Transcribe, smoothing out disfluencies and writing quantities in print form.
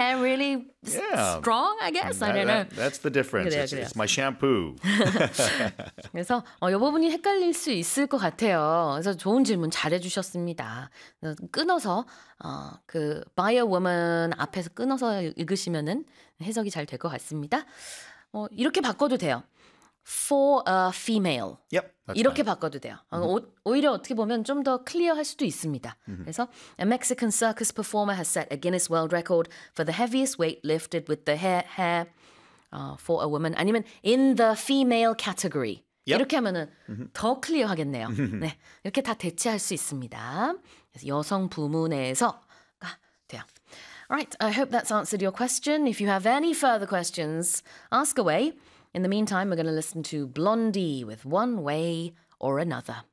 hair really strong, I guess? I don't know. That's the difference. 그래요, It's my shampoo. 그래서 이 부분이 헷갈릴 수 있을 것 같아요. 그래서 좋은 질문 잘해주셨습니다. 끊어서 그 by a woman 앞에서 끊어서 읽으시면은 해석이 잘 될 것 같습니다. 이렇게 바꿔도 돼요. For a female. Yep. 이렇게 바꿔도 돼요. 오히려 어떻게 보면 좀 더 클리어할 수도 있습니다. 그래서 A Mexican circus performer has set a Guinness World Record for the heaviest weight lifted with the hair for a woman. 아니면 in the female category. Yep. 이렇게 하면은 더 클리어하겠네요. 네, 이렇게 다 대체할 수 있습니다. 그래서 여성 부문에서가 돼요. Alright, I hope that's answered your question. If you have any further questions, ask away. In the meantime, we're going to listen to Blondie with One Way or Another.